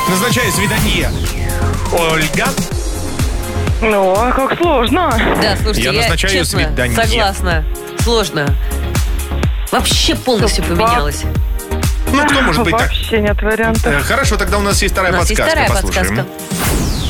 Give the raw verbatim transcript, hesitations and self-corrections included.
Назначаю свидание. Ольга. Ну, а как сложно. Да, слушайте, Я я, назначаю честно, свидание. согласна. Сложно. Вообще полностью Собак. поменялось. Ну, кто может быть так? Вообще нет вариантов. Э, Хорошо, тогда у нас есть вторая У нас есть подсказка. вторая Послушаем. подсказка.